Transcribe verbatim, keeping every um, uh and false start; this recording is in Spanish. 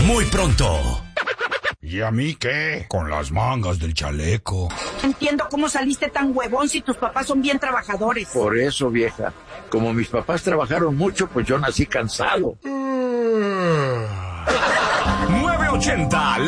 muy pronto. ¿Y a mí qué? Con las mangas del chaleco. Entiendo cómo saliste tan huevón si tus papás son bien trabajadores. Por eso, vieja. Como mis papás trabajaron mucho, pues yo nací cansado. nueve ochenta